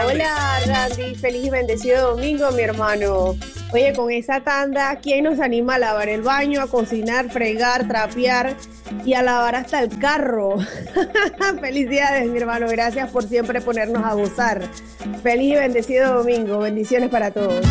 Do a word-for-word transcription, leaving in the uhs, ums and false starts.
Randy. Hola, Randy. Feliz y bendecido domingo, mi hermano. Oye, con esa tanda, ¿quién nos anima a lavar el baño, a cocinar, fregar, trapear y a lavar hasta el carro? Felicidades, mi hermano. Gracias por siempre ponernos a gozar. Feliz y bendecido domingo. Bendiciones para todos.